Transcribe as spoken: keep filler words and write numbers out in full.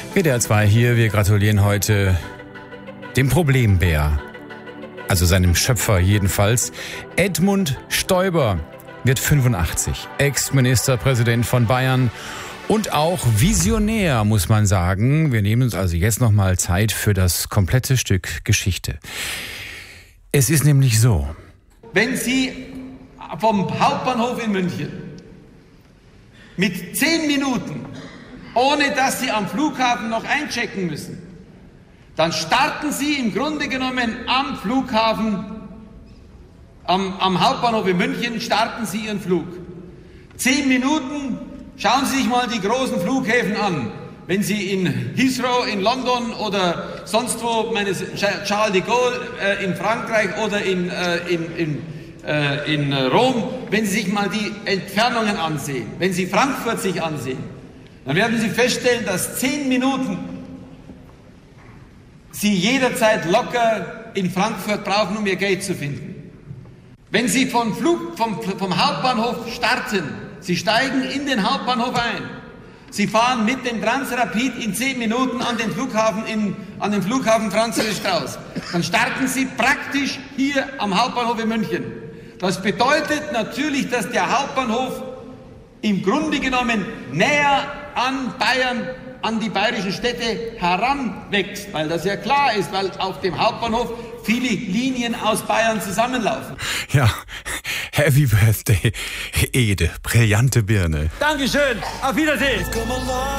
W D R zwei hier, wir gratulieren heute dem Problembär, also seinem Schöpfer jedenfalls. Edmund Stoiber wird fünfundachtzig, Ex-Ministerpräsident von Bayern und auch Visionär, muss man sagen. Wir nehmen uns also jetzt nochmal Zeit für das komplette Stück Geschichte. Es ist nämlich so: Wenn Sie vom Hauptbahnhof in München mit zehn Minuten, ohne dass Sie am Flughafen noch einchecken müssen, dann starten Sie im Grunde genommen am Flughafen, am, am Hauptbahnhof in München, starten Sie Ihren Flug. Zehn Minuten, schauen Sie sich mal die großen Flughäfen an. Wenn Sie in Heathrow in London oder sonst wo, meine Charles de Gaulle äh, in Frankreich oder in, äh, in, in, äh, in Rom, wenn Sie sich mal die Entfernungen ansehen, wenn Sie Frankfurt sich ansehen, dann werden Sie feststellen, dass zehn Minuten Sie jederzeit locker in Frankfurt brauchen, um Ihr Gate zu finden. Wenn Sie vom, Flug, vom, vom Hauptbahnhof starten, Sie steigen in den Hauptbahnhof ein, Sie fahren mit dem Transrapid in zehn Minuten an den Flughafen, in, an den Flughafen Franz Josef Strauß, dann starten Sie praktisch hier am Hauptbahnhof in München. Das bedeutet natürlich, dass der Hauptbahnhof im Grunde genommen näher an Bayern, an die bayerischen Städte heranwächst, weil das ja klar ist, weil auf dem Hauptbahnhof viele Linien aus Bayern zusammenlaufen. Ja, Happy Birthday, Ede, brillante Birne. Dankeschön, auf Wiedersehen.